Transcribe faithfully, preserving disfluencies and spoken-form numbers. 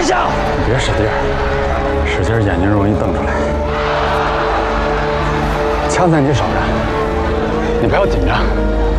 下！ 你别使劲儿，使劲儿眼睛容易瞪出来。枪在你手上，你不要紧张。